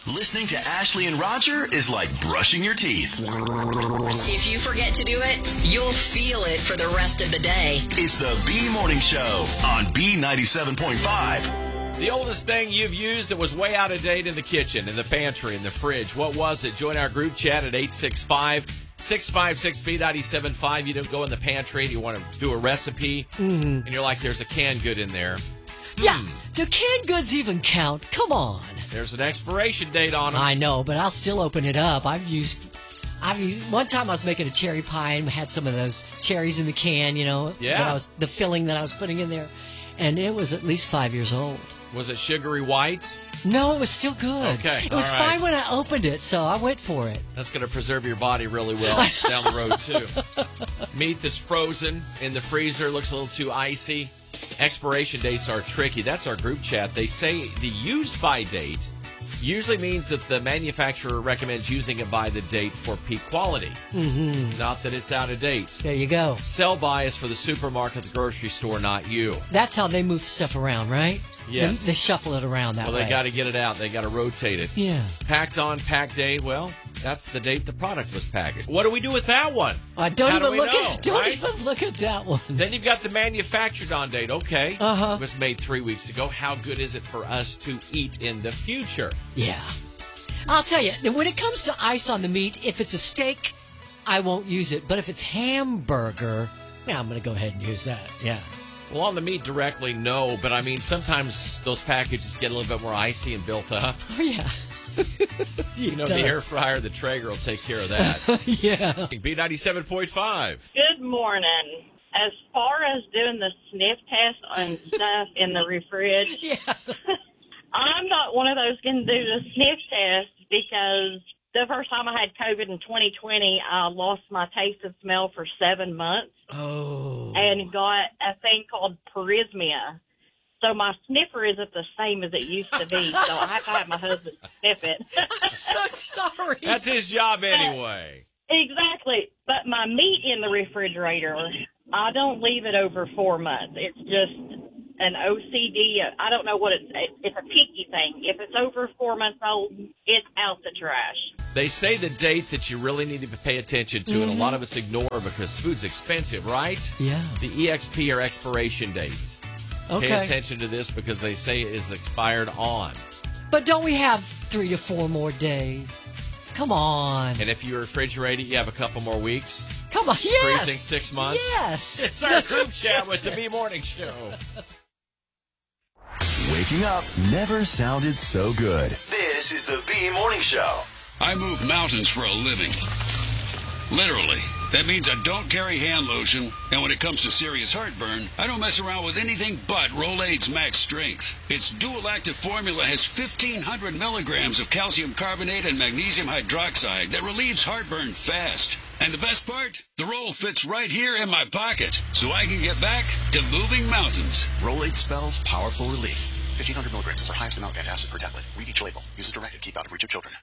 Listening to Ashley and Roger is like brushing your teeth. If you forget to do it, you'll feel it for the rest of the day. It's the B Morning Show on B97.5. The oldest thing you've used that was way out of date in the kitchen, in the pantry, in the fridge. What was it? Join our group chat at 865-656-B975. You don't go in the pantry and you want to do a recipe, and you're like, there's a canned good in there. Yeah. Do canned goods even count? Come on. There's an expiration date on them. I know, but I'll still open it up. I've used one time I was making a cherry pie and had some of those cherries in the can, Yeah. The filling that I was putting in there, and it was at least 5 years old. Was it sugary white? No, it was still good. Okay, it was all right. fine when I opened it, so I went for it. That's going to preserve your body really well down the road, too. Meat that's frozen in the freezer looks a little too icy. Expiration dates are tricky. That's our group chat. They say the use-by date usually means that the manufacturer recommends using it by the date for peak quality. Mm-hmm. Not that it's out of date. There you go. Sell-by is for the supermarket, the grocery store, not you. That's how they move stuff around, right? Yes. They shuffle it around that way. Well, they got to get it out. They got to rotate it. Yeah. Packed on pack date. Well, that's the date the product was packaged. What do we do with that one? Don't How do even we look know, at. Don't right? even look at that one. Then you've got the manufactured on date. Okay. Uh-huh. It was made 3 weeks ago. How good is it for us to eat in the future? Yeah. I'll tell you, when it comes to ice on the meat, if it's a steak, I won't use it. But if it's hamburger, yeah, I'm going to go ahead and use that. Yeah. Well, on the meat directly, no. But, I mean, sometimes those packages get a little bit more icy and built up. Oh, yeah. The air fryer, the Traeger will take care of that. Yeah. B97.5. Good morning. As far as doing the sniff test on stuff in the refrigerator, Yeah. I'm not one of those going to do the sniff test because the first time I had COVID in 2020, I lost my taste of smell for 7 months Oh. and got a thing called parrhythmia. So my sniffer isn't the same as it used to be, so I have to have my husband sniff it. I'm so sorry. That's his job anyway. Exactly. But my meat in the refrigerator, I don't leave it over 4 months. It's just an OCD. I don't know what it's a picky thing. If it's over 4 months old, it's out the trash. They say the date that you really need to pay attention to, and a lot of us ignore because food's expensive, right? Yeah. The EXP or expiration dates. Okay. Pay attention to this because they say it is expired on. But don't we have 3 to 4 more days? Come on. And if you refrigerate it, you have a couple more weeks. Come on. Yes. Freezing 6 months. Yes. It's our That's group what chat she with the said. B Morning Show. Waking up never sounded so good. This is the B Morning Show. I move mountains for a living. Literally. That means I don't carry hand lotion, and when it comes to serious heartburn, I don't mess around with anything but Rolaids Max Strength. Its dual-active formula has 1,500 milligrams of calcium carbonate and magnesium hydroxide that relieves heartburn fast. And the best part? The roll fits right here in my pocket, so I can get back to moving mountains. Rolaids spells powerful relief. 1,500 milligrams is our highest amount of antacid per tablet. Read each label. Use as directed. Keep out of reach of children.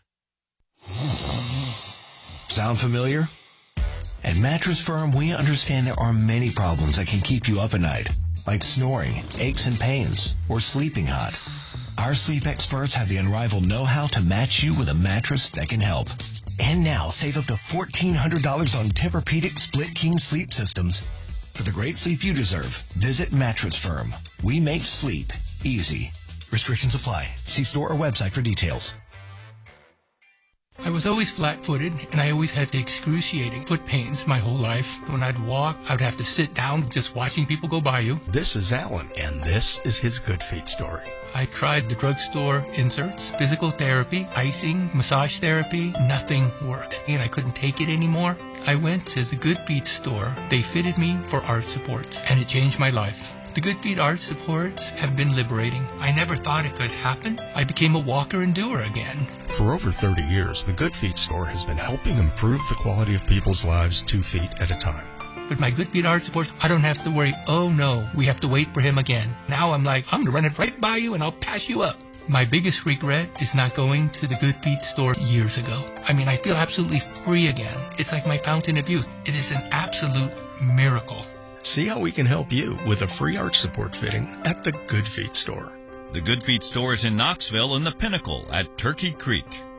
Sound familiar? At Mattress Firm, we understand there are many problems that can keep you up at night, like snoring, aches and pains, or sleeping hot. Our sleep experts have the unrivaled know-how to match you with a mattress that can help. And now, save up to $1,400 on Tempur-Pedic Split King sleep systems. For the great sleep you deserve, visit Mattress Firm. We make sleep easy. Restrictions apply. See store or website for details. I was always flat-footed, and I always had the excruciating foot pains my whole life. When I'd walk, I would have to sit down just watching people go by you. This is Alan, and this is his Good Feet story. I tried the drugstore inserts, physical therapy, icing, massage therapy. Nothing worked, and I couldn't take it anymore. I went to the Good Feet store. They fitted me for arch supports, and it changed my life. The Good Feet arch supports have been liberating. I never thought it could happen. I became a walker and doer again. For over 30 years, the Good Feet store has been helping improve the quality of people's lives 2 feet at a time. With my Good Feet arch supports, I don't have to worry, oh no, we have to wait for him again. Now I'm like, I'm going to run it right by you and I'll pass you up. My biggest regret is not going to the Good Feet store years ago. I mean, I feel absolutely free again. It's like my fountain of youth. It is an absolute miracle. See how we can help you with a free arch support fitting at the Good Feet store. The Good Feet store is in Knoxville and the Pinnacle at Turkey Creek.